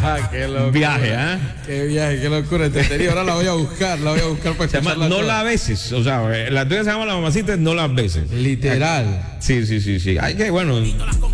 Qué locura. Viaje, ¿ah? Qué viaje, qué locura. Entretenido. Ahora la voy a buscar para Se llama escucharla No toda. la beses. O sea, la tuya se llama La Mamacita, no las beses. Literal. Sí. Hay que, bueno.